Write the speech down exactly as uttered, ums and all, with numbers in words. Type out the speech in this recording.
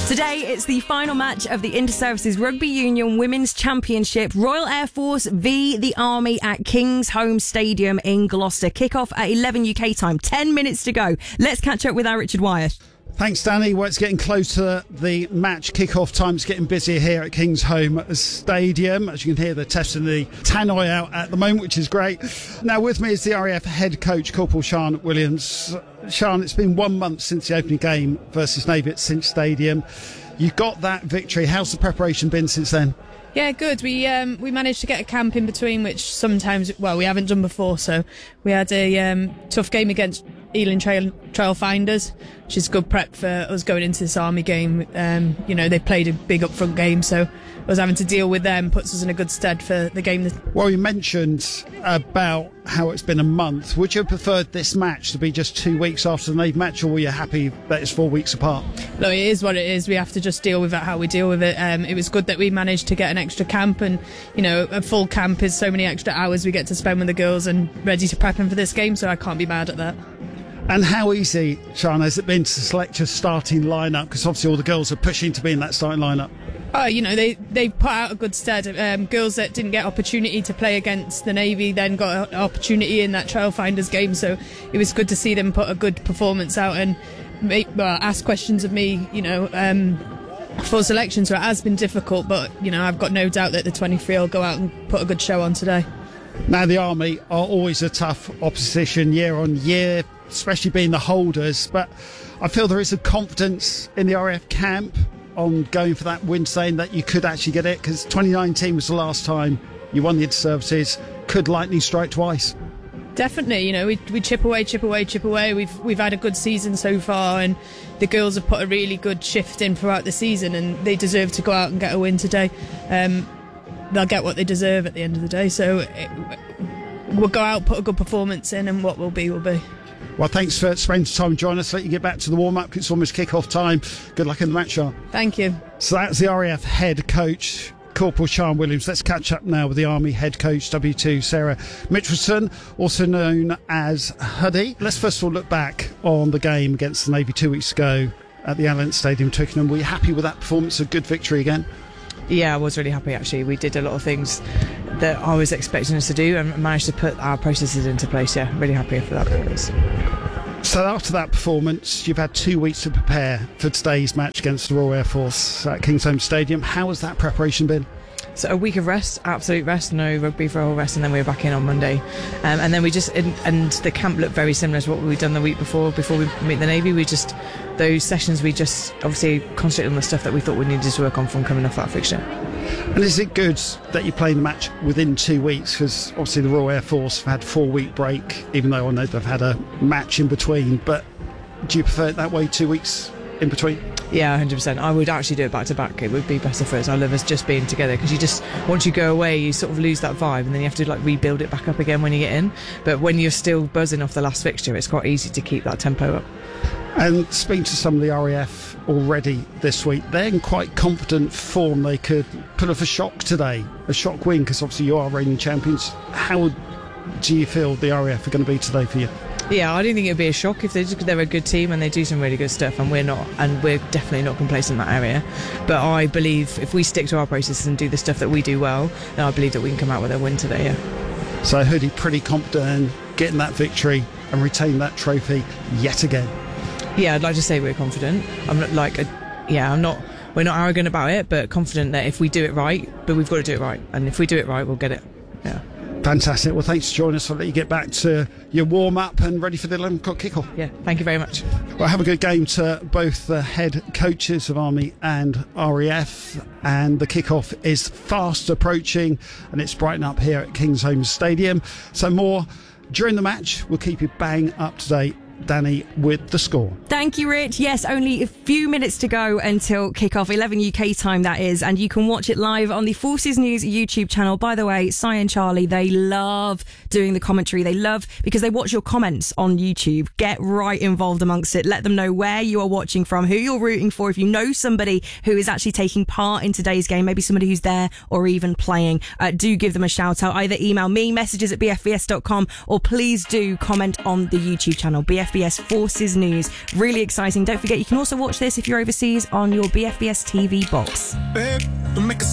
Today, it's the final match of the Inter-Services Rugby Union Women's Championship. Royal Air Force v the Army at Kingsholm Stadium in Gloucester. Kick-off at eleven U K time. Ten minutes to go. Let's catch up with our Richard Wyeth. Thanks, Danny. Well, it's getting close to the match kick-off time. It's getting busier here at Kingsholm Stadium. As you can hear, they're testing the tannoy out at the moment, which is great. Now, with me is the R A F head coach, Corporal Sian Williams. Sian, it's been one month since the opening game versus Navy at Cinch Stadium. You got that victory. How's the preparation been since then? Yeah, good. We um, we managed to get a camp in between, which sometimes, well, we haven't done before. So we had a um, tough game against Ealing Trail, Trail Finders, which is good prep for us going into this Army game. Um, you know, they played a big upfront game, so us having to deal with them puts us in a good stead for the game. Well, you mentioned about how it's been a month. Would you have preferred this match to be just two weeks after the Navy match, or were you happy that it's four weeks apart? No, it is what it is. We have to just deal with it how we deal with it. Um, it was good that we managed to get an extra camp, and, you know, a full camp is so many extra hours we get to spend with the girls and ready to prep them for this game, so I can't be mad at that. And how easy, Sian, has it been to select your starting lineup? Because obviously all the girls are pushing to be in that starting lineup. Oh, you know, they they put out a good stead. Um, girls that didn't get opportunity to play against the Navy then got an opportunity in that Trail Finders game, so it was good to see them put a good performance out and make, well, ask questions of me, you know, um, for selection. So it has been difficult, but, you know, I've got no doubt that the twenty-three will go out and put a good show on today. Now, the Army are always a tough opposition year on year, especially being the holders, but I feel there is a confidence in the R A F camp on going for that win, saying that you could actually get it, because twenty nineteen was the last time you won the Inter-Services. Could lightning strike twice? Definitely, you know, we we chip away, chip away, chip away. We've we've had a good season so far, and the girls have put a really good shift in throughout the season, and they deserve to go out and get a win today. Um, they'll get what they deserve at the end of the day, so it, we'll go out, put a good performance in, and what will be will be. Well, thanks for spending time joining us. Let you get back to the warm-up. It's almost kick-off time. Good luck in the match, Sian. Thank you. So that's the R A F head coach, Corporal Sian Williams. Let's catch up now with the Army head coach, W two, Sarah Mitchelson, also known as Huddy. Let's first of all look back on the game against the Navy two weeks ago at the Allianz Stadium, Twickenham. Were you happy with that performance? A good victory again? Yeah, I was really happy, actually. We did a lot of things that I was expecting us to do and managed to put our processes into place. Yeah, really happy for that performance. So after that performance, you've had two weeks to prepare for today's match against the Royal Air Force at Kingsholm Stadium. How has that preparation been? So a week of rest, absolute rest, no rugby for a whole rest, and then we were back in on Monday. Um, and then we just, and, and the camp looked very similar to what we'd done the week before, before we meet the Navy. We just, those sessions, we just obviously concentrated on the stuff that we thought we needed to work on from coming off that fixture. And is it good that you're playing the match within two weeks? Because obviously the Royal Air Force have had a four-week break, even though I know they've had a match in between. But do you prefer it that way, two weeks in between? Yeah, one hundred percent. I would actually do it back to back. It would be better for us. I love us just being together, because you just, once you go away, you sort of lose that vibe, and then you have to like rebuild it back up again when you get in. But when you're still buzzing off the last fixture, it's quite easy to keep that tempo up. And speaking to some of the R A F already this week, they're in quite confident form. They could put off a shock today, a shock win, because obviously you are reigning champions. How do you feel the R A F are going to be today for you? Yeah, I don't think it'd be a shock if they just, they're a good team and they do some really good stuff, and we're not, and we're definitely not complacent in that area. But I believe if we stick to our processes and do the stuff that we do well, then I believe that we can come out with a win today. Yeah. So Hoodie, pretty confident in getting that victory and retain that trophy yet again. Yeah, I'd like to say we're confident. I'm not like, a, yeah, I'm not. We're not arrogant about it, but confident that if we do it right, but we've got to do it right, and if we do it right, we'll get it. Yeah. Fantastic. Well, thanks for joining us. I'll let you get back to your warm-up and ready for the eleven o'clock kickoff. Yeah, thank you very much. Well, have a good game to both the head coaches of Army and R A F. And the kickoff is fast approaching, and it's brighten up here at Kingsholm Stadium. So more during the match. We'll keep you bang up to date. Danny with the score. Thank you, Rich. Yes, only a few minutes to go until kickoff, eleven U K time that is, and you can watch it live on the Forces News YouTube channel. By the way, Si and Charlie, they love doing the commentary. They love, because they watch your comments on YouTube. Get right involved amongst it. Let them know where you are watching from, who you're rooting for. If you know somebody who is actually taking part in today's game, maybe somebody who's there or even playing, uh, do give them a shout out. Either email me, messages at b f v s dot com, or please do comment on the YouTube channel, B F F B S Forces News. Really exciting. Don't forget, you can also watch this if you're overseas on your B F B S T V box.